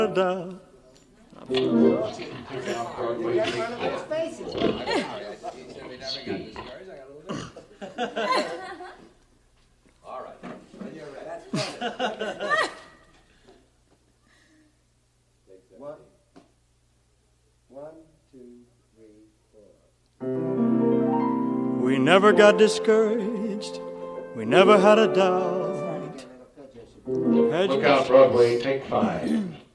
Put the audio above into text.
doubt. All right. One, two, three, four. We never got discouraged. We never had a doubt. Look out, Broadway, take 5.